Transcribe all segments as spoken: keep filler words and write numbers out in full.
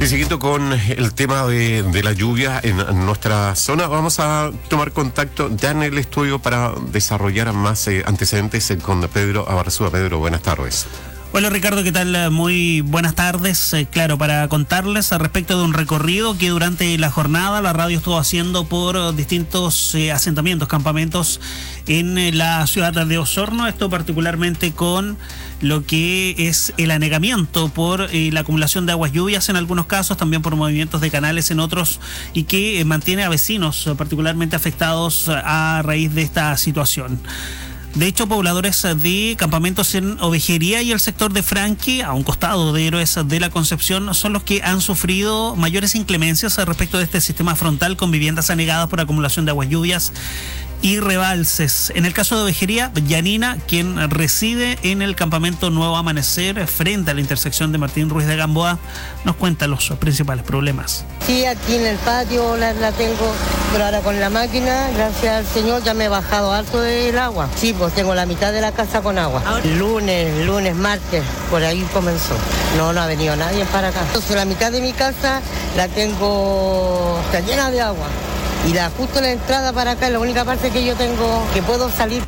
Y siguiendo con el tema de, de la lluvia en, en nuestra zona, vamos a tomar contacto ya en el estudio para desarrollar más eh, antecedentes eh, con Pedro Abarzúa. Pedro, buenas tardes. Hola Ricardo, ¿qué tal? Muy buenas tardes. Eh, claro, para contarles al respecto de un recorrido que durante la jornada la radio estuvo haciendo por distintos eh, asentamientos, campamentos en eh, la ciudad de Osorno, esto particularmente con lo que es el anegamiento por eh, la acumulación de aguas lluvias en algunos casos, también por movimientos de canales en otros, y que eh, mantiene a vecinos eh, particularmente afectados a raíz de esta situación. De hecho, pobladores de campamentos en Ovejería y el sector de Franqui, a un costado de Héroes de la Concepción, son los que han sufrido mayores inclemencias respecto de este sistema frontal con viviendas anegadas por acumulación de aguas lluvias y rebalses. En el caso de Ovejería, Yanina, quien reside en el campamento Nuevo Amanecer, frente a la intersección de Martín Ruiz de Gamboa, nos cuenta los principales problemas. Sí, aquí en el patio la, la tengo, pero ahora con la máquina, gracias al Señor, ya me he bajado alto del agua. Sí, pues tengo la mitad de la casa con agua. Lunes, lunes, martes, por ahí comenzó. No, no ha venido nadie para acá. Entonces la mitad de mi casa la tengo, está llena de agua. Y la, justo la entrada para acá es la única parte que yo tengo que puedo salir.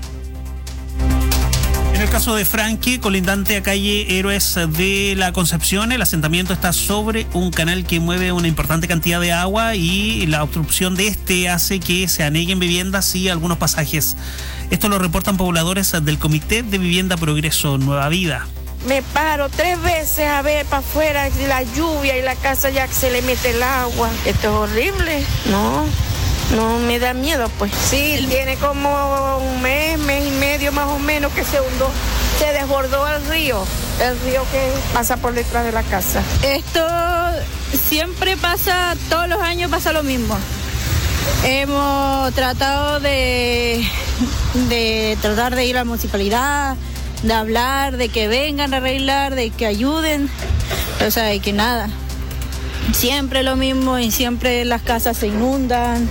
En el caso de Franqui, colindante a calle Héroes de la Concepción, el asentamiento está sobre un canal que mueve una importante cantidad de agua y la obstrucción de este hace que se aneguen viviendas y algunos pasajes. Esto lo reportan pobladores del Comité de Vivienda Progreso Nueva Vida. Me paro tres veces a ver para afuera la lluvia y la casa ya que se le mete el agua. Esto es horrible, ¿no? No me da miedo, pues. Sí, tiene como un mes, mes y medio más o menos que se hundó, se desbordó el río, el río que pasa por detrás de la casa. Esto siempre pasa, todos los años pasa lo mismo. Hemos tratado de, de tratar de ir a la municipalidad, de hablar, de que vengan a arreglar, de que ayuden, o sea, de que nada. Siempre lo mismo y siempre las casas se inundan.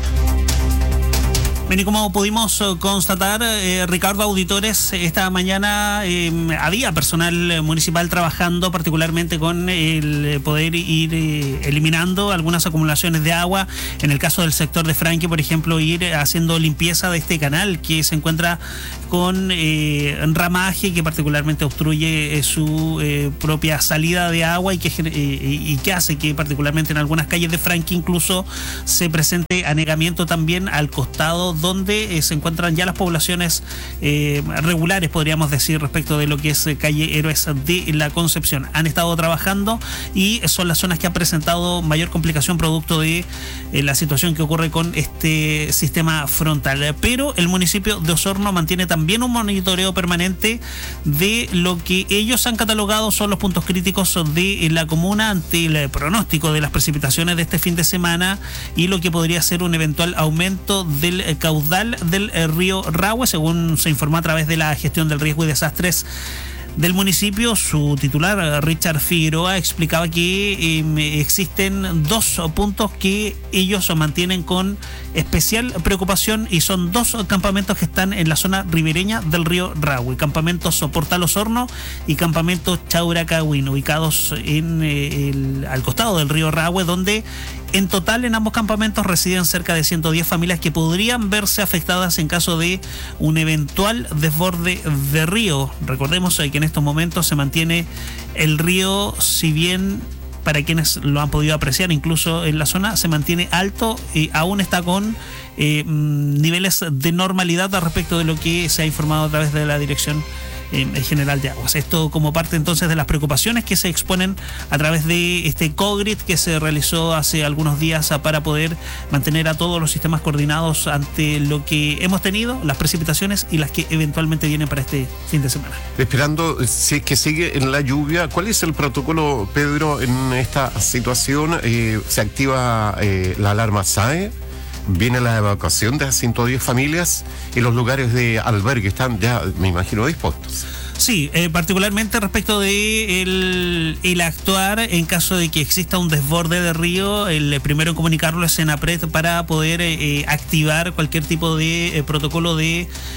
Bien, y como pudimos constatar, eh, Ricardo, auditores, esta mañana eh, había personal municipal trabajando particularmente con el poder ir eh, eliminando algunas acumulaciones de agua. En el caso del sector de Franqui, por ejemplo, ir haciendo limpieza de este canal que se encuentra con eh, ramaje que particularmente obstruye eh, su eh, propia salida de agua y que, eh, y que hace que particularmente en algunas calles de Franqui incluso se presente anegamiento también al costado donde eh, se encuentran ya las poblaciones eh, regulares, podríamos decir, respecto de lo que es eh, calle Héroes de la Concepción. Han estado trabajando y son las zonas que han presentado mayor complicación producto de eh, la situación que ocurre con este sistema frontal. Pero el municipio de Osorno mantiene también también un monitoreo permanente de lo que ellos han catalogado son los puntos críticos de la comuna ante el pronóstico de las precipitaciones de este fin de semana y lo que podría ser un eventual aumento del caudal del río Rahue, según se informó a través de la gestión del riesgo y desastres del municipio. Su titular, Richard Figueroa, explicaba que eh, existen dos puntos que ellos mantienen con especial preocupación y son dos campamentos que están en la zona ribereña del río Rahue, campamentos Portal Osorno y campamento Chauracahuín, ubicados en eh, el, al costado del río Rahue, donde en total en ambos campamentos residen cerca de ciento diez familias que podrían verse afectadas en caso de un eventual desborde de río. Recordemos que en estos momentos se mantiene el río, si bien para quienes lo han podido apreciar incluso en la zona, se mantiene alto y aún está con eh, niveles de normalidad respecto de lo que se ha informado a través de la Dirección en general de aguas. Esto como parte entonces de las preocupaciones que se exponen a través de este COGRIT que se realizó hace algunos días para poder mantener a todos los sistemas coordinados ante lo que hemos tenido, las precipitaciones y las que eventualmente vienen para este fin de semana. Esperando si es que sigue en la lluvia, ¿cuál es el protocolo, Pedro, en esta situación? Eh, ¿Se activa eh, la alarma S A E? Viene la evacuación de ciento diez familias y los lugares de albergue están ya, me imagino, dispuestos. Sí, eh, particularmente respecto de el, el actuar en caso de que exista un desborde de río, el primero en comunicarlo es Senapred para poder eh, activar cualquier tipo de eh, protocolo de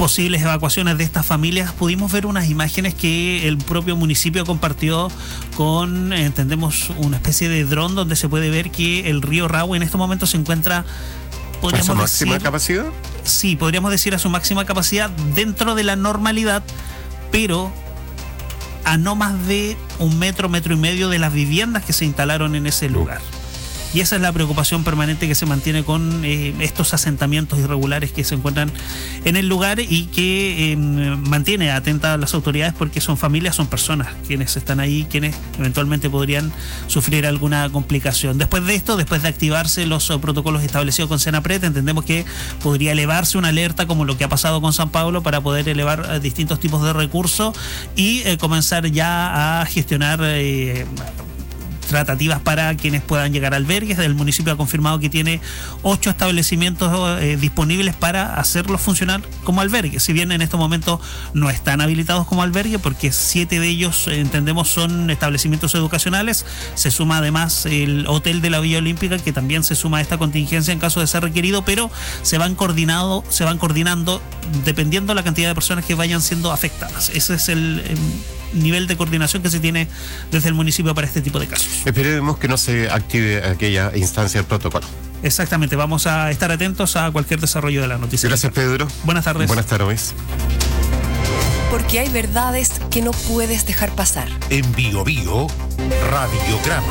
posibles evacuaciones de estas familias. Pudimos ver unas imágenes que el propio municipio compartió con, entendemos, una especie de dron donde se puede ver que el río Rahue en estos momentos se encuentra, ¿a su máxima decir, capacidad? Sí, podríamos decir a su máxima capacidad dentro de la normalidad, pero a no más de un metro, metro y medio de las viviendas que se instalaron en ese lugar. Y esa es la preocupación permanente que se mantiene con eh, estos asentamientos irregulares que se encuentran en el lugar y que eh, mantiene atentas a las autoridades, porque son familias, son personas quienes están ahí, quienes eventualmente podrían sufrir alguna complicación. Después de esto, después de activarse los uh, protocolos establecidos con Senapred, entendemos que podría elevarse una alerta como lo que ha pasado con San Pablo para poder elevar uh, distintos tipos de recursos y eh, comenzar ya a gestionar eh, tratativas para quienes puedan llegar a albergues. El municipio ha confirmado que tiene ocho establecimientos eh, disponibles para hacerlos funcionar como albergues, si bien en estos momentos no están habilitados como albergue, porque siete de ellos, eh, entendemos, son establecimientos educacionales. Se suma además el hotel de la Villa Olímpica, que también se suma a esta contingencia en caso de ser requerido, pero se van coordinado, se van coordinando dependiendo la cantidad de personas que vayan siendo afectadas. Ese es el eh, nivel de coordinación que se tiene desde el municipio para este tipo de casos. Esperemos que no se active aquella instancia del protocolo. Exactamente, vamos a estar atentos a cualquier desarrollo de la noticia. Gracias, Pedro. Buenas tardes. Buenas tardes. Porque hay verdades que no puedes dejar pasar. En Bio Bio, Radiograma.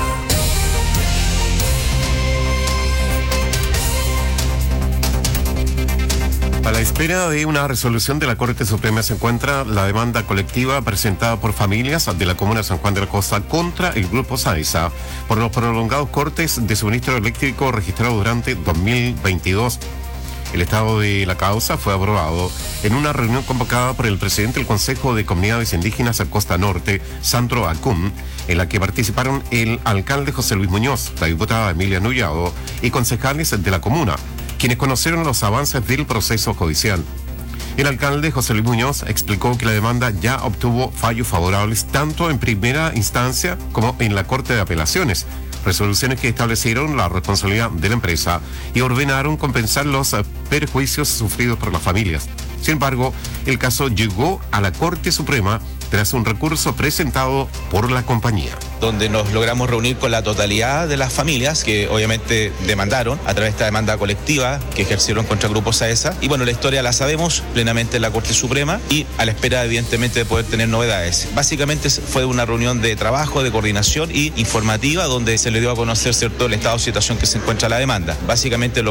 A la espera de una resolución de la Corte Suprema se encuentra la demanda colectiva presentada por familias de la comuna de San Juan de la Costa contra el Grupo Saesa por los prolongados cortes de suministro eléctrico registrados durante dos mil veintidós. El estado de la causa fue aprobado en una reunión convocada por el presidente del Consejo de Comunidades Indígenas de Costa Norte, Sandro Acún, en la que participaron el alcalde José Luis Muñoz, la diputada Emilia Nullado y concejales de la comuna, quienes conocieron los avances del proceso judicial. El alcalde José Luis Muñoz explicó que la demanda ya obtuvo fallos favorables tanto en primera instancia como en la Corte de Apelaciones, resoluciones que establecieron la responsabilidad de la empresa y ordenaron compensar los perjuicios sufridos por las familias. Sin embargo, el caso llegó a la Corte Suprema tras un recurso presentado por la compañía, donde nos logramos reunir con la totalidad de las familias que obviamente demandaron a través de esta demanda colectiva que ejercieron contra el Grupo Saesa. Y bueno, la historia la sabemos plenamente en la Corte Suprema y a la espera evidentemente de poder tener novedades. Básicamente fue una reunión de trabajo, de coordinación y informativa donde se le dio a conocer, cierto, el estado de situación que se encuentra la demanda. Básicamente lo